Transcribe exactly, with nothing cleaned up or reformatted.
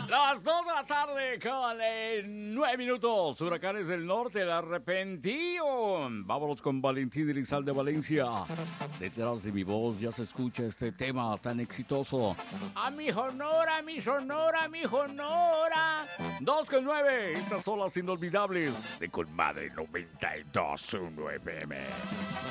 Las dos de la tarde con eh, nueve minutos. Huracanes del norte, el arrepentido. Vámonos con Valentín Elizalde Valencia. Detrás de mi voz ya se escucha este tema tan exitoso. A mi Sonora, mi Sonora, mi Sonora. Dos con nueve. Estas son las inolvidables de Colmadre noventa y dos punto uno F M.